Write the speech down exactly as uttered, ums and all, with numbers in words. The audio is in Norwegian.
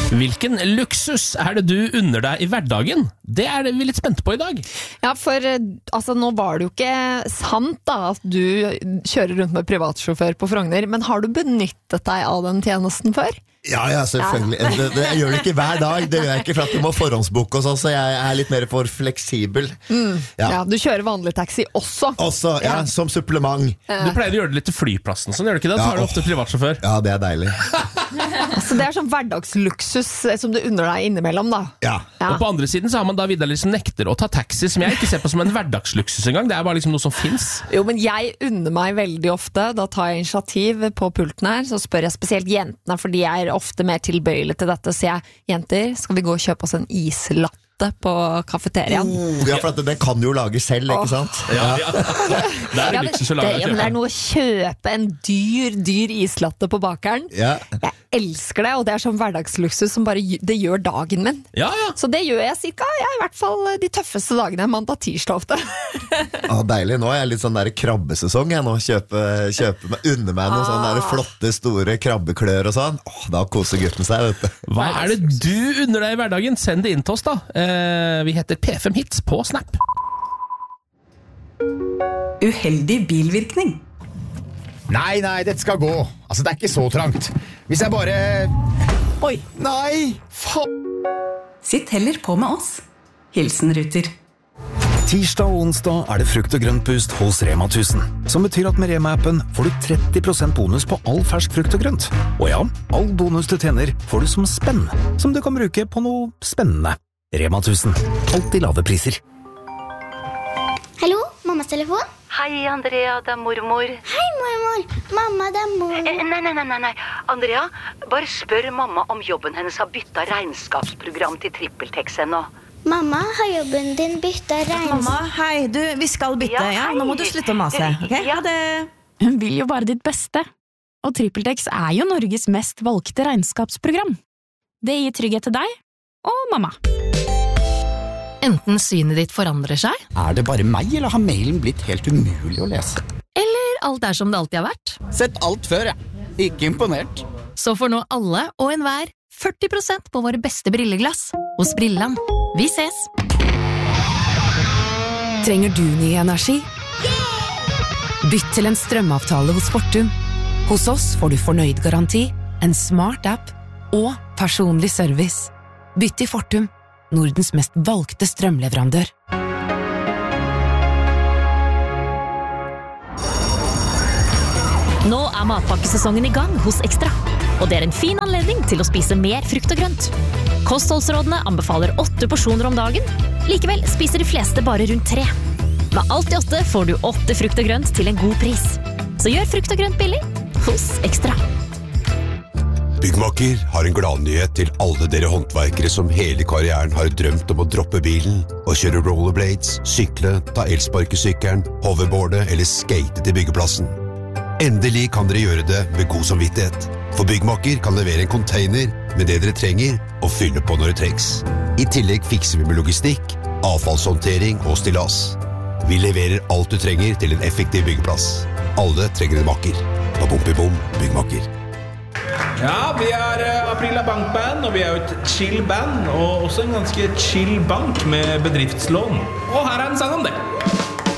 Hvilken luksus er det du unner deg i hverdagen? Det er vi litt spent på i dag. Ja, for altså, nå var det jo ikke sant da, at du kjører rundt med privatsjåfør på Frogner, men har du benyttet deg av den tjenesten før? Ja, ja, selvfølgelig. Ja. Det, det, jeg gjør det ikke hver dag. Det gjør jeg ikke for at du må forhåndsboke og sånn, så jeg er litt mer for fleksibel. Mm. Ja. Ja, du kjører vanlig taxi også. Også, ja, ja. Som supplement. Du pleier å gjøre det litt til flyplassen, sånn gjør du ikke det? Da tar du ofte privatsjåfør. Ja, det er deilig. Så det er sånn hverdagsluksus som du unner deg innimellom da. Ja. Ja. Og på andre siden så har man da Vidar liksom nekter å ta taxi, som jeg ikke ser på som en hverdagsluksus engang. Det er bare liksom noe som finnes. Jo, men jeg unner meg veldig ofte. Da tar jeg initiativ på pulten her, så spør jeg spesielt jentene, for de er ofte mer tilbøyelig til dette, så jeg, jenter, skal vi gå og kjøpe oss en islatte på kafeteriaen? Oh, ja, for at den kan jo lage selv, ikke sant? Oh. Ja, ja. Det er ja, luksus å lage det, ja, men det er noe å kjøpe en dyr, dyr islatte på bakeren. Ja. Jeg elsker det, og det er sånn hverdagsluksus som bare, det gjør dagen min. Ja, ja. Så det gjør jeg cirka, jeg er i hvert fall de tøffeste dagene, mandag, tirsdag ofte. Ah, deilig, nå er jeg litt sånn der krabbesesong jeg nå, kjøpe, kjøpe meg, unne meg noen ah. sånne der flotte, store krabbeklør og sånn. Åh, da koser gutten seg, vet du. Hva er det du unner deg i hverdagen? Send det inn til oss da. Eh, vi heter P fem Hits på Snap. Uheldig bilvirkning. Nei, nei, dette skal gå. Altså, det er ikke så trangt. Hvis jeg bare... Oi, nei, faen. Sitt heller på med oss. Hilsen Ruter. Tirsdag og onsdag er det frukt og grønt pust hos Rema tusen, som betyr at med Rema-appen får du tretti prosent bonus på all fersk frukt og grønt. Og ja, all bonus du tjener får du som spenn, som du kan bruke på noe spennende. Rema tusen. Alltid lave priser. Hallo, mammas telefon? Hei, Andrea, det er mormor. Hei, mormor. Mamma, det er mormor. Eh, nei, nei, nei, nei. Andrea, bare spør mamma om jobben hennes har byttet regnskapsprogram til TrippelTex ennå. Mamma, har jobben din byttet regnskap? Mamma, hei, du, vi skal bytte, ja, ja? Nå må du slutte å mase, ok? Ja, det... Hun vil jo bare ditt beste. Og TrippelTex er jo Norges mest valgte regnskapsprogram. Det gir trygghet til deg og mamma. Enten synet ditt forandrer seg, Er det bare meg, eller har mailen blitt helt umulig å lese? eller alt er som det alltid har vært. Sett alt før, jeg. Ikke imponert. Så får nå alle og enhver førti prosent på våre beste brilleglass hos Brilland. Vi ses! Trenger du ny energi? Bytt til en strømavtale hos Fortum. Hos oss får du fornøyd garanti, en smart app og personlig service. Bytt til Fortum, Nordens mest valgte strømleverandør. Nå er matpakkesesongen i gang hos Ekstra, og det er en fin anledning til å spise mer frukt og grønt. Kostholdsrådene anbefaler åtte porsjoner om dagen, likevel spiser de fleste bare rundt tre. Med alt i åtte får du åtte frukt og grønt til en god pris. Så gjør frukt og grønt billig hos Ekstra. Byggmakker har en gladnyhet til alle dere håndverkere som hele karrieren har drømt om å droppe bilen og kjøre rollerblades, sykle, ta elsparkesykkelen, hoverboarde eller skate til byggeplassen. Endelig kan dere gjøre det med god samvittighet, for Byggmakker kan levere en container med det dere trenger og fylle på når det trengs. I tillegg fikser vi med logistikk, avfallshåndtering og stillas. Vi leverer alt du trenger til en effektiv byggeplass. Alle trenger en makker. Da bumper bom, Byggmakker. Ja, vi er uh, Aprila Bankband, og vi er jo et chill band, og også en ganske chill bank med bedriftslån. Og her er en sang om det.